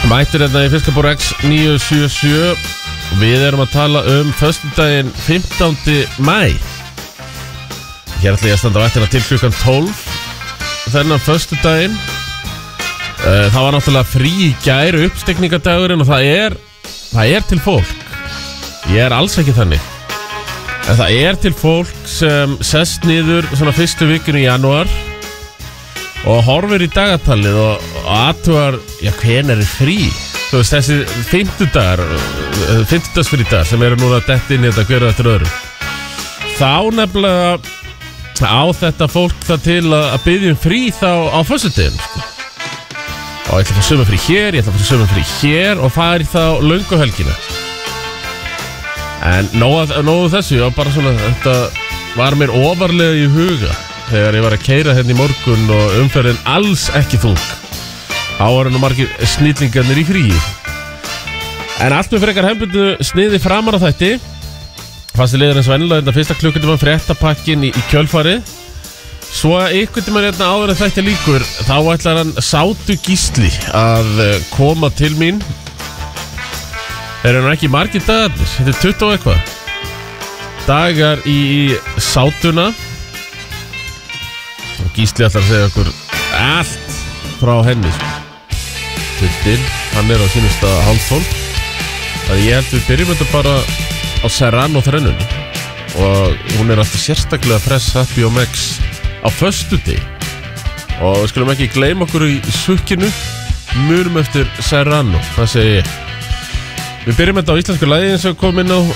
Mættur hérna í Fiskabúr X 977. Við erum að tala föstudaginn 15. maí. Hér ætla ég að standa á eftirna til klukkan 12 þennan föstudaginn. Það var náttúrulega frí í gær uppstekningadagurinn og það er til fólk. Ég alls ekki þannig. En það er til fólk sem sest niður svona fyrstu vikuna í janúar og horfir í dagatalið og athugar, hvenær er frí? Þú veist, þessi 50 frí dagar sem eru núna dett inn í þetta hverju eftir öðru. Þá nefnilega á þetta fólk það til að biðja frí þá á föstudaginn, sko. Og ég ætla að fá sumafrí hér, ég ætla að fá sumafrí hér og fari þá löngu helgina. En nógu þessu, bara svona, þetta var mér ofarlega í huga þegar ég var að keyra hérna í morgun og umferðin alls ekki þung. Þá var nú margir snillingarnir í fríi. En allt með frekar hefnbundu sniði framar á þætti. Fasti liður eins og vennilega þetta fyrsta klukkutíma fréttapakkin í kjölfarið. Svo ykkur tíma hérna áður en þætti líkur, þá ætlar hann Sátu Gísli að koma til mín. Þeir eru ekki margir dagarnir, þetta er 20 og eitthvað dagar í Sátuna. Og Gísli ætlar að segja okkur allt frá henni. Tuttinn, hann er á sínum stað 12:30. Það ég held við byrjum þetta bara á Serrano þrennunni. Og hún er alltaf sérstaklega Fresh, Happy og Max á föstudegi. Og við skulum ekki gleyma okkur í sukkinu. Munum eftir Serrano, það segi ég. Við byrjum þetta á íslensku lagi eins og kom inn á